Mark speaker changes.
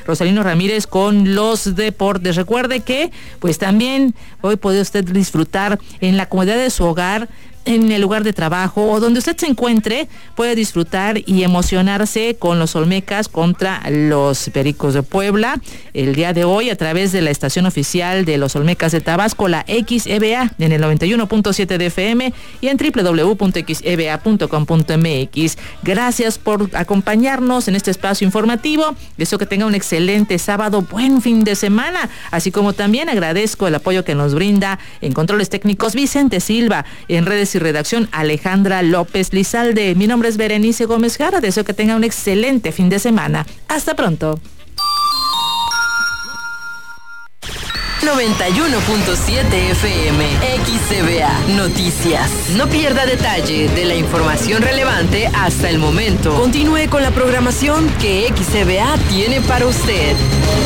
Speaker 1: Rosalino Ramírez con los deportes. Recuerde que pues también hoy puede usted disfrutar en la comodidad de su hogar, en el lugar de trabajo o donde usted se encuentre, puede disfrutar y emocionarse con los Olmecas contra los Pericos de Puebla. El día de hoy, a través de la estación oficial de los Olmecas de Tabasco, la XEBA, en el 91.7 de FM y en www.xeba.com.mx. Gracias por acompañarnos en este espacio informativo. Deseo que tenga un excelente sábado, buen fin de semana, así como también agradezco el apoyo que nos brinda en controles técnicos Vicente Silva, en redes y redacción Alejandra López Lizalde. Mi nombre es Berenice Gómez Jara. Deseo que tenga un excelente fin de semana. Hasta pronto.
Speaker 2: 91.7 FM XCBA Noticias. No pierda detalle de la información relevante hasta el momento. Continúe con la programación que XCBA tiene para usted.